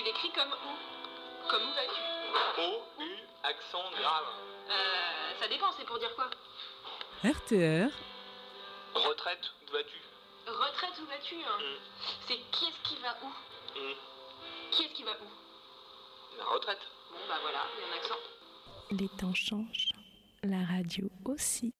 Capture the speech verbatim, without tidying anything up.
écrit comme où? Comme où vas-tu? O, U, accent grave. Euh, ça dépend, c'est pour dire quoi? R T R. Retraite, où vas-tu? Retraite, où vas-tu hein Mm. C'est qui est-ce qui va où? Mm. Qui est-ce qui va où? La retraite. Bon bah voilà, il y a un accent. Les temps changent, la radio aussi.